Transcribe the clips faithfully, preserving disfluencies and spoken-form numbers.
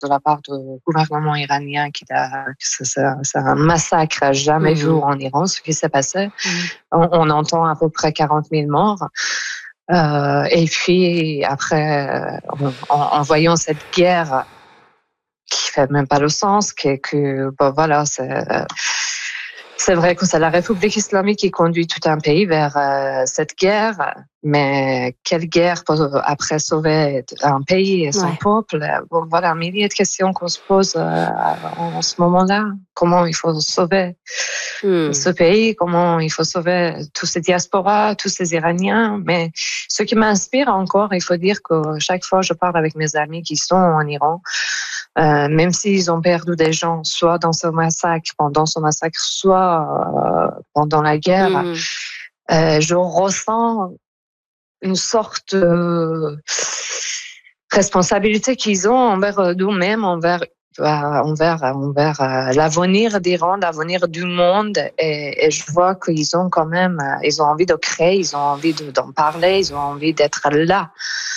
de la part du gouvernement iranien qui a, c'est, c'est un massacre jamais vu en Iran, ce qui s'est passé. Mmh. On, on entend à peu près quarante mille morts. Euh, et puis après, en, en voyant cette guerre qui fait même pas le sens, que, que bon voilà, c'est, c'est vrai que c'est la République islamique qui conduit tout un pays vers euh, cette guerre, mais quelle guerre pour après sauver un pays et son ouais. peuple? Bon, voilà, un millier de questions qu'on se pose euh, en, en ce moment-là. Comment il faut sauver hmm. ce pays? Comment il faut sauver tous ces diasporas, tous ces Iraniens? Mais ce qui m'inspire encore, il faut dire que chaque fois je parle avec mes amis qui sont en Iran, Euh, même s'ils ont perdu des gens, soit dans ce massacre, pendant ce massacre, soit euh, pendant la guerre, mmh. euh, je ressens une sorte de responsabilité qu'ils ont envers nous-mêmes, envers, euh, envers, envers euh, l'avenir d'Iran, l'avenir du monde. Et, et je vois qu'ils ont quand même, ils ont envie de créer, ils ont envie de, d'en parler, ils ont envie d'être là.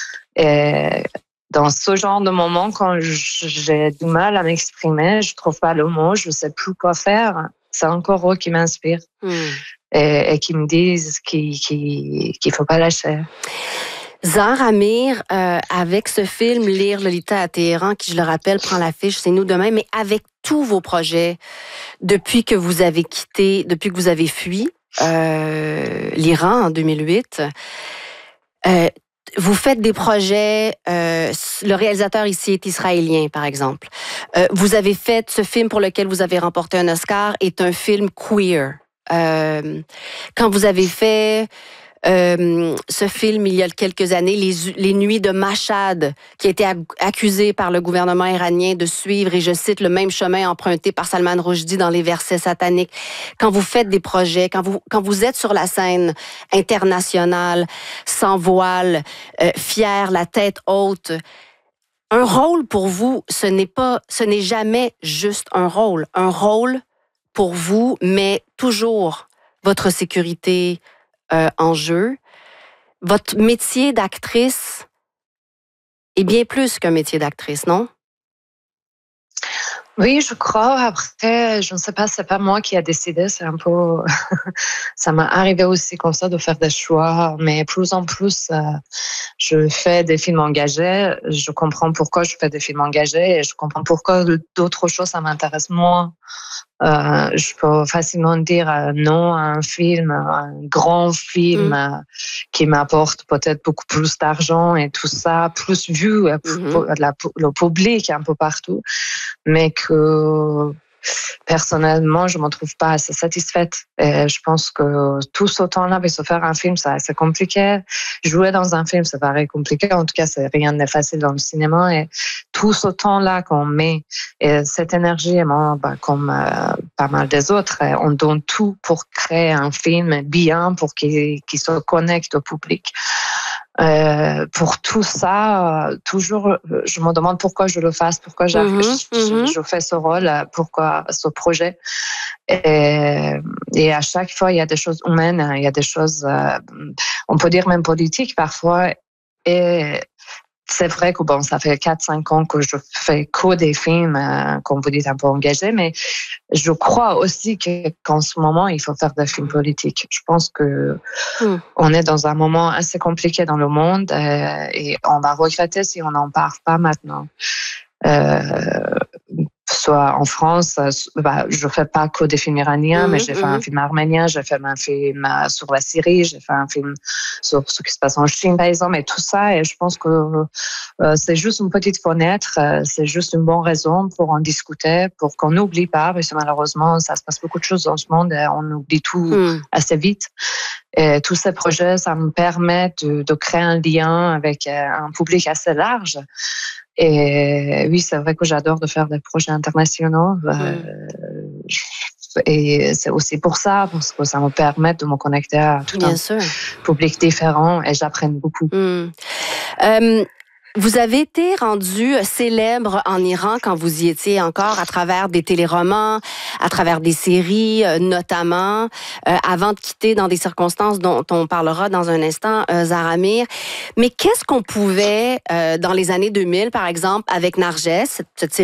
Et dans ce genre de moment, quand j'ai du mal à m'exprimer, je trouve pas le mot, je sais plus quoi faire, c'est encore eux qui m'inspirent mm. et, et qui me disent qu'il, qu'il, qu'il faut pas lâcher. Zahar Amir, euh, avec ce film Lire Lolita à Téhéran, qui, je le rappelle, prend l'affiche C'est nous demain, mais avec tous vos projets, depuis que vous avez quitté, depuis que vous avez fui euh, l'Iran en deux mille huit, euh, vous faites des projets, euh, le réalisateur ici est israélien, par exemple. Euh, vous avez fait ce film pour lequel vous avez remporté un Oscar, est un film queer. Euh, quand vous avez fait euh, ce film il y a quelques années, les, les Nuits de Mashhad, qui a été accusé par le gouvernement iranien de suivre, et je cite, le même chemin emprunté par Salman Rushdie dans les versets sataniques. Quand vous faites des projets, quand vous, quand vous êtes sur la scène internationale, sans voile, euh, fier, la tête haute, un rôle pour vous, ce n'est pas, ce n'est jamais juste un rôle. Un rôle pour vous, mais toujours votre sécurité euh, en jeu. Votre métier d'actrice est bien plus qu'un métier d'actrice, non? Oui, je crois. Après, je ne sais pas, c'est pas moi qui a décidé. C'est un peu, ça m'est arrivé aussi comme ça de faire des choix. Mais plus en plus, euh, je fais des films engagés. Je comprends pourquoi je fais des films engagés et je comprends pourquoi d'autres choses ça m'intéresse moins. Euh, je peux facilement dire euh, non à un film, un grand film mmh. euh, qui m'apporte peut-être beaucoup plus d'argent et tout ça, plus vu, euh, mmh. la, le public un peu partout, mais que personnellement, je ne me trouve pas assez satisfaite. Et je pense que tout ce temps-là, se faire un film, ça, c'est compliqué. Jouer dans un film, ça paraît compliqué. En tout cas, c'est, rien n'est facile dans le cinéma. Et tout ce temps-là qu'on met, et cette énergie, moi, bah, comme euh, pas mal des autres, on donne tout pour créer un film bien, pour qu'il, qu'il se connecte au public. Euh, pour tout ça, euh, toujours, je me demande pourquoi je le fasse, pourquoi mmh, je, mmh. je fais ce rôle, pourquoi ce projet. Et, et à chaque fois, il y a des choses humaines, il y a des choses, euh, on peut dire même politiques parfois. Et c'est vrai que bon, ça fait quatre cinq ans que je fais que des films, euh, comme vous dites, un peu engagés, mais je crois aussi que, qu'en ce moment, il faut faire des films politiques. Je pense que mm. on est dans un moment assez compliqué dans le monde euh, et on va regretter si on n'en parle pas maintenant. Euh, soit en France, bah, je fais pas que des films iraniens, mmh, mais j'ai fait mmh. un film arménien, j'ai fait un film sur la Syrie, j'ai fait un film sur ce qui se passe en Chine, par exemple, et tout ça. Et je pense que euh, c'est juste une petite fenêtre, euh, c'est juste une bonne raison pour en discuter, pour qu'on n'oublie pas, parce que malheureusement, ça se passe beaucoup de choses dans ce monde et on oublie tout mmh. assez vite. Et tous ces projets, ça me permet de, de créer un lien avec un public assez large. Et oui, c'est vrai que j'adore de faire des projets internationaux. Mm. Euh, et c'est aussi pour ça, parce que ça me permet de me connecter à tout Bien un sûr. public différent et j'apprends beaucoup. Mm. Euh, Vous avez été rendu célèbre en Iran quand vous y étiez encore à travers des téléromans, à travers des séries euh, notamment, euh, avant de quitter dans des circonstances dont on parlera dans un instant, euh, Zahra Amir. Mais qu'est-ce qu'on pouvait, euh, dans les années deux mille par exemple, avec Narges, cette, cette